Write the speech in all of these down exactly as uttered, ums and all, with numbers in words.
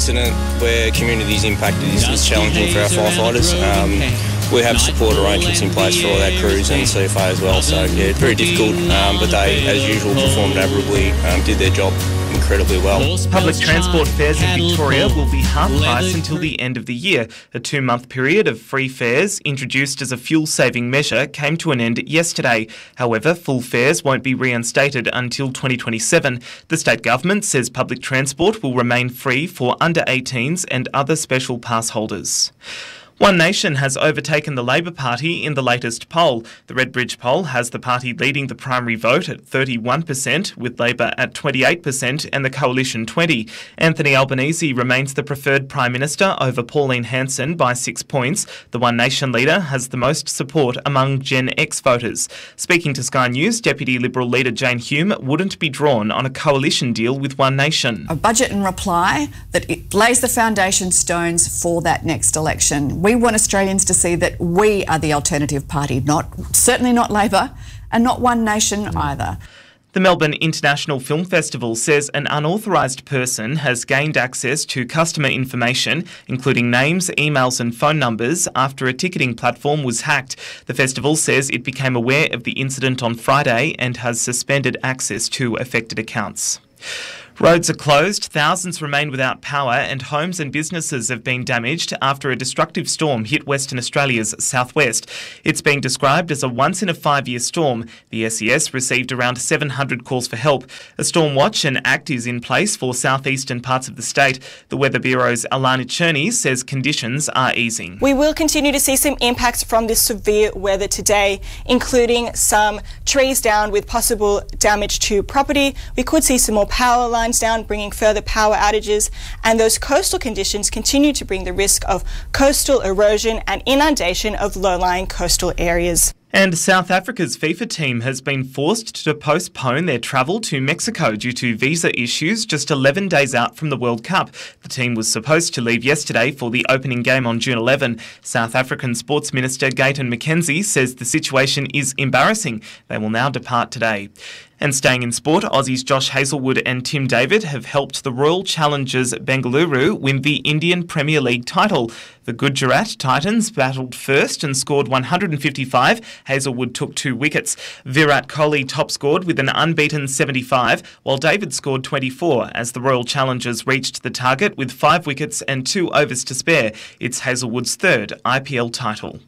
incident where community is impacted is, is challenging for our firefighters. Um, we have support arrangements in place for all our crews and C F A as well, so yeah, very difficult, um, but they, as usual, performed admirably, um, did their job incredibly well. Public transport fares in Victoria will be half price until the end of the year. A two-month period of free fares, introduced as a fuel-saving measure, came to an end yesterday. However, full fares won't be reinstated until twenty twenty-seven. The state government says public transport will remain free for under eighteens and other special pass holders. One Nation has overtaken the Labor Party in the latest poll. The Redbridge poll has the party leading the primary vote at thirty-one percent, with Labor at twenty-eight percent and the Coalition twenty percent. Anthony Albanese remains the preferred Prime Minister over Pauline Hanson by six points. The One Nation leader has the most support among Gen X voters. Speaking to Sky News, Deputy Liberal leader Jane Hume wouldn't be drawn on a coalition deal with One Nation. A budget in reply that it lays the foundation stones for that next election. We want Australians to see that we are the alternative party, not certainly not Labor and not One Nation either. The Melbourne International Film Festival says an unauthorised person has gained access to customer information, including names, emails and phone numbers, after a ticketing platform was hacked. The festival says it became aware of the incident on Friday and has suspended access to affected accounts. Roads are closed, thousands remain without power and homes and businesses have been damaged after a destructive storm hit Western Australia's southwest. It's being described as a once-in-a-five-year storm. The S E S received around seven hundred calls for help. A storm watch and act is in place for southeastern parts of the state. The Weather Bureau's Alana Cherney says conditions are easing. We will continue to see some impacts from this severe weather today, including some trees down with possible damage to property. We could see some more power lines down, bringing further power outages, and those coastal conditions continue to bring the risk of coastal erosion and inundation of low-lying coastal areas. And South Africa's FIFA team has been forced to postpone their travel to Mexico due to visa issues just eleven days out from the World Cup. The team was supposed to leave yesterday for the opening game on June eleventh. South African Sports Minister Gayton McKenzie says the situation is embarrassing. They will now depart today. And staying in sport, Aussies Josh Hazlewood and Tim David have helped the Royal Challengers Bengaluru win the Indian Premier League title. The Gujarat Titans battled first and scored one hundred fifty-five. Hazlewood took two wickets. Virat Kohli top-scored with an unbeaten seventy-five, while David scored twenty-four as the Royal Challengers reached the target with five wickets and two overs to spare. It's Hazlewood's third I P L title.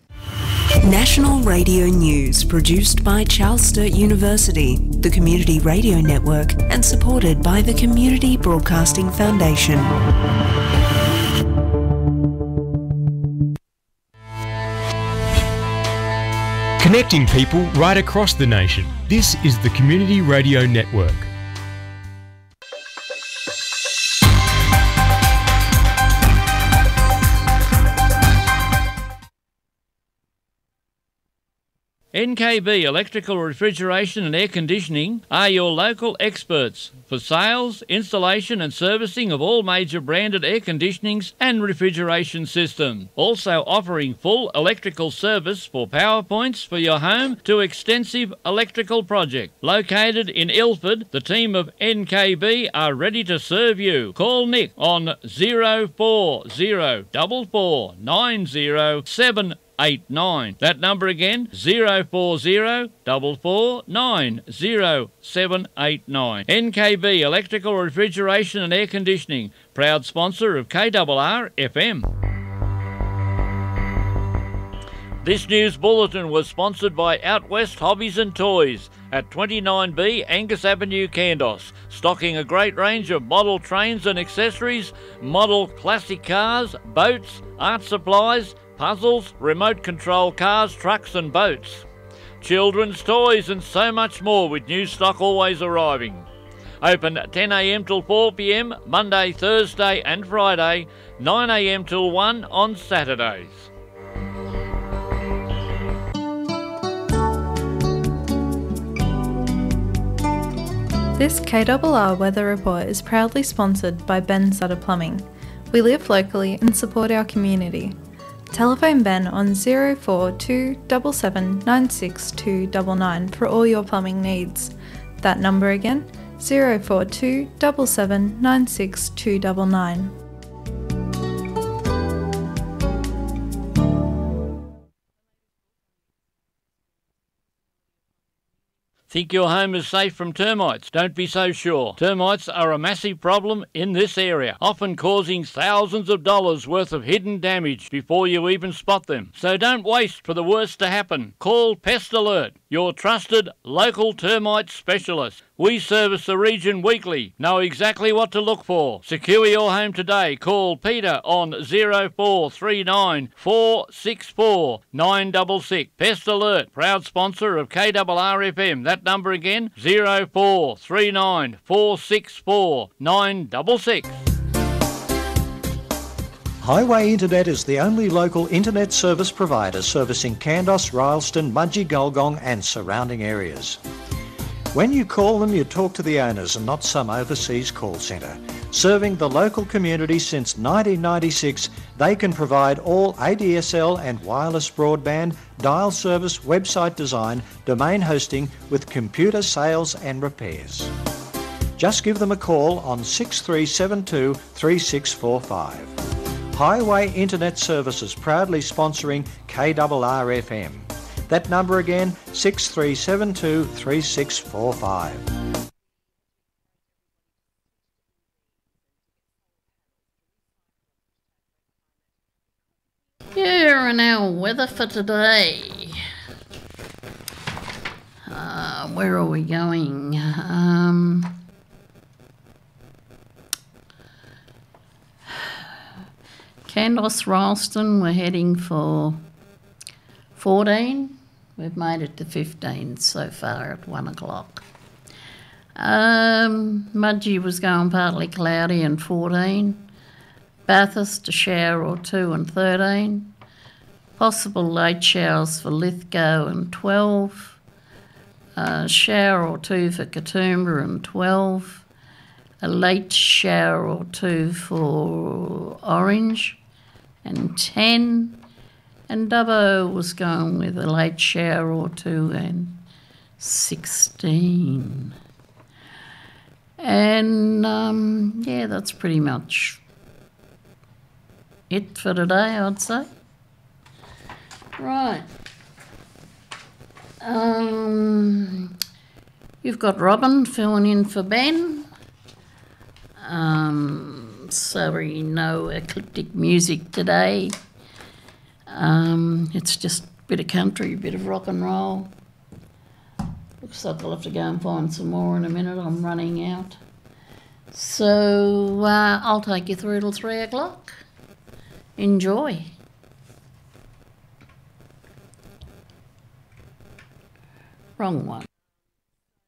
National Radio News, produced by Charles Sturt University, the Community Radio Network, and supported by the Community Broadcasting Foundation. Connecting people right across the nation. This is the Community Radio Network. N K B Electrical, Refrigeration and Air Conditioning are your local experts for sales, installation and servicing of all major branded air conditionings and refrigeration systems. Also offering full electrical service for power points for your home to extensive electrical project. Located in Ilford, the team of N K B are ready to serve you. Call Nick on zero four zero four four nine zero seven eight nine. That number again, zero four zero four four nine zero seven eight nine. N K B Electrical, Refrigeration and Air Conditioning, proud sponsor of K R R F M. This news bulletin was sponsored by Out West Hobbies and Toys at twenty-nine B Angus Avenue, Kandos, stocking a great range of model trains and accessories, model classic cars, boats, art supplies, puzzles, remote control cars, trucks and boats, children's toys and so much more, with new stock always arriving. Open ten a m till four p m Monday, Thursday and Friday, nine a m till one on Saturdays. This K R R Weather Report is proudly sponsored by Ben Sutter Plumbing. We live locally and support our community. Telephone Ben on zero four two seven seven nine six two nine nine for all your plumbing needs. That number again, zero four two seven seven nine six two nine nine. Think your home is safe from termites? Don't be so sure. Termites are a massive problem in this area, often causing thousands of dollars worth of hidden damage before you even spot them. So don't waste for the worst to happen. Call Pest Alert, your trusted local termite specialist. We service the region weekly. Know exactly what to look for. Secure your home today. Call Peter on zero four three nine four six four nine six six. Pest Alert, proud sponsor of K R R F M. That number again, zero four three nine four six four nine six six. Highway Internet is the only local internet service provider servicing Kandos, Rylstone, Mudgee, Gulgong and surrounding areas. When you call them, you talk to the owners and not some overseas call centre. Serving the local community since nineteen ninety-six, they can provide all A D S L and wireless broadband, dial service, website design, domain hosting with computer sales and repairs. Just give them a call on six three seven two three six four five. Highway Internet Services proudly sponsoring K R R F M. That number again, six three seven two three six four five. Here and our weather for today. Uh, where are we going? Um, Kandos, Rylstone, we're heading for fourteen. We've made it to fifteen so far at one o'clock. Um, Mudgee was going partly cloudy and fourteen. Bathurst, a shower or two and thirteen. Possible late showers for Lithgow and twelve. A shower or two for Katoomba and twelve. A late shower or two for Orange and ten. And Dubbo was going with a late shower or two and sixteen. And um, yeah, that's pretty much it for today, I'd say. Right. Um, you've got Robin filling in for Ben. Um, sorry, no eclectic music today. Um, it's just a bit of country, a bit of rock and roll. Looks like I'll have to go and find some more in a minute. I'm running out. So uh, I'll take you through till three o'clock. Enjoy. Wrong one.